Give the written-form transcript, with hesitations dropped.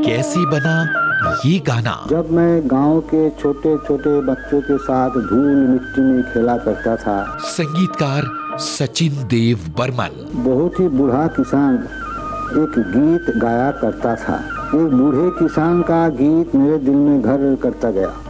कैसे बना ये गाना। जब मैं गांव के छोटे छोटे बच्चों के साथ धूल मिट्टी में खेला करता था। संगीतकार सचिन देव बर्मन। बहुत ही बूढ़ा किसान एक गीत गाया करता था। एक बूढ़े किसान का गीत मेरे दिल में घर करता गया।